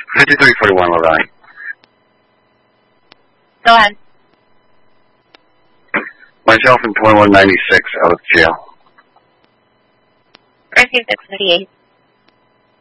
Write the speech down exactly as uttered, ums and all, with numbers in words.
fifty-three forty-one, Levine. Go ahead. Myself in twenty-one ninety-six out of jail. Rescue six thirty-eight.